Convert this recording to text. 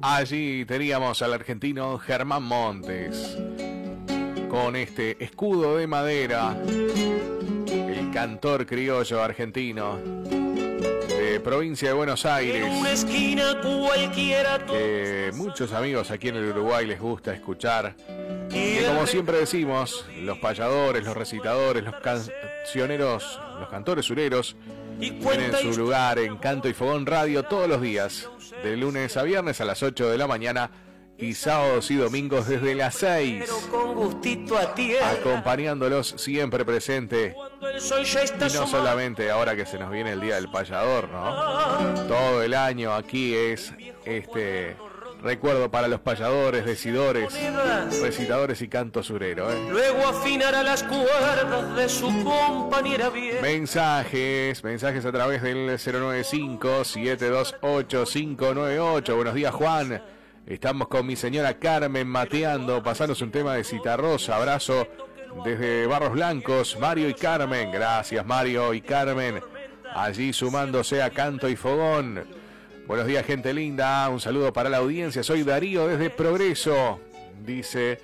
Allí teníamos al argentino Germán Montes, con este escudo de madera, el cantor criollo argentino de provincia de Buenos Aires, En una esquina cualquiera que muchos amigos aquí en el Uruguay les gusta escuchar. Que como siempre decimos, los payadores, los recitadores, los cancioneros, los cantores sureros tienen su lugar en Canto y Fogón Radio todos los días, de lunes a viernes a las 8 de la mañana y sábados y domingos desde las 6, con gustito a tierra, acompañándolos siempre presente. cuando el sol ya está Y no solamente ahora que se nos viene el Día del Payador, ¿no? Todo el año aquí es este recuerdo para los payadores, decidores, recitadores y canto surero, ¿eh? Luego afinará las cuerdas de su compañera bien. Mensajes a través del 095-728-598. Buenos días, Juan. Estamos con mi señora Carmen mateando, pasanos un tema de Citarrosa. Abrazo desde Barros Blancos, Mario y Carmen. Gracias, Mario y Carmen, allí sumándose a Canto y Fogón. Buenos días, gente linda. Un saludo para la audiencia. Soy Darío desde Progreso, dice